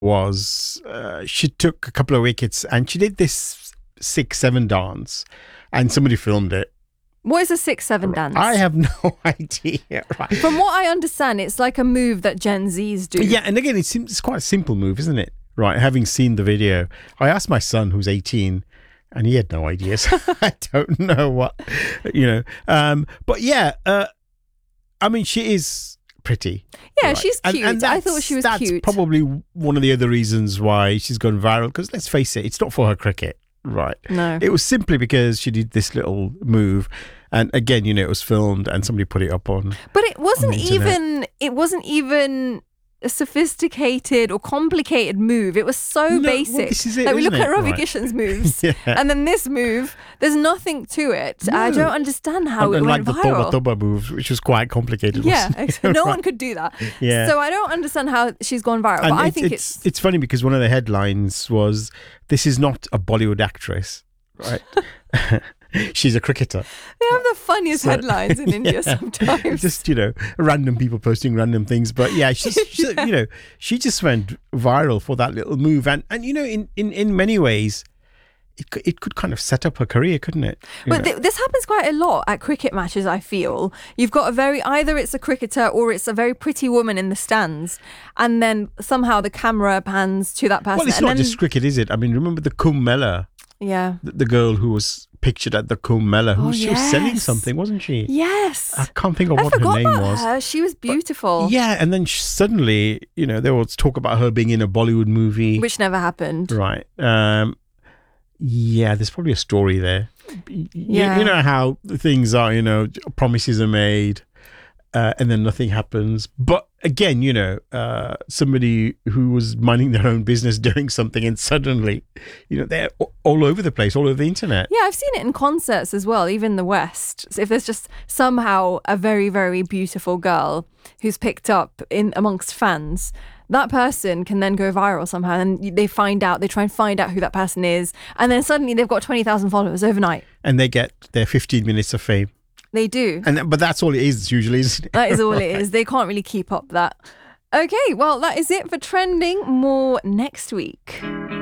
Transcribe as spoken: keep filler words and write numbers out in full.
was uh, she took a couple of wickets and she did this six seven dance, and somebody filmed it. What is a six seven dance? I have no idea. Right. From what I understand, it's like a move that Gen Zs do. Yeah, and again, it's it's quite a simple move, isn't it? Right. Having seen the video, I asked my son, who's eighteen, and he had no idea. So I don't know what, you know. Um, but yeah, uh, I mean, she is pretty. Yeah, right? she's cute. And, and I thought she was that's cute. That's probably one of the other reasons why she's gone viral. Because let's face it, it's not for her cricket. Right. No. It was simply because she did this little move. And again, you know, it was filmed and somebody put it up on. But it wasn't the even it wasn't even a sophisticated or complicated move. It was so No, basic. well, this is it, like we isn't look at it? Ravi Right. Kishan's moves, Yeah. and then this move, there's nothing to it. I No. don't understand how and, it and went like the viral. Toba Toba move, which was quite complicated. Yeah, wasn't it? ex- no Right. one could do that. Yeah. So I don't understand how she's gone viral. And but I it's, think it's it's, it's funny because one of the headlines was, "This is not a Bollywood actress," right? She's a cricketer. they have the funniest So- headlines in India Yeah. sometimes. Just, you know, random people posting random things. But yeah, she's, she's you know, she just went viral for that little move. And, and you know, in, in, in many ways, it could, it could kind of set up her career, couldn't it? You But know? th- this happens quite a lot at cricket matches, I feel. You've got a very, either it's a cricketer or it's a very pretty woman in the stands, and then somehow the camera pans to that person. well, it's and not then, just cricket, is it? I mean, remember the Kumbh Mela, Yeah. the, the girl who was pictured at the Kumbh Mela, who Oh, she was selling yes. something, wasn't she? Yes. I can't think of I what her forgot name about was. her. She was beautiful. Yeah, and then sh- suddenly, you know, there was talk about her being in a Bollywood movie. Which never happened. Right. Um, yeah, there's probably a story there. Y- Yeah. You, you know how things are, you know, promises are made uh, and then nothing happens. But again, you know, uh, somebody who was minding their own business doing something and suddenly, you know, they're a- all over the place, all over the internet. Yeah, I've seen it in concerts as well, even in the West. So if there's just somehow a very, very beautiful girl who's picked up in amongst fans, that person can then go viral somehow, and they find out, they try and find out who that person is, and then suddenly they've got twenty thousand followers overnight. And they get their fifteen minutes of fame. They do. And But that's all it is usually, isn't it? That is all it is. They can't really keep up that. Okay, well, that is it for Trending. More next week.